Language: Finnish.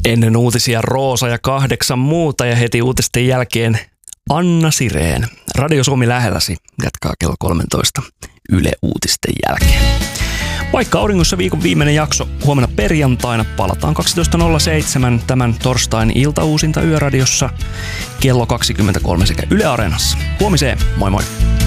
Ennen uutisia Roosa ja 8 muuta ja heti uutisten jälkeen Anna Sireen. Radio Suomi lähelläsi jatkaa kello 13 Yle Uutisten jälkeen. Vaikka auringossa viikon viimeinen jakso huomenna perjantaina palataan 12.07 tämän torstain iltauusinta Yöradiossa kello 23 sekä Yle Areenassa. Huomiseen, moi moi!